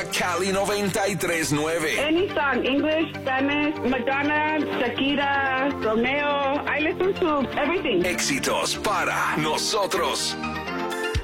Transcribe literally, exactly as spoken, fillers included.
Cali noventa y tres nueve. Any song, English, Spanish, Madonna, Shakira, Romeo, I listen to everything. Éxitos para nosotros.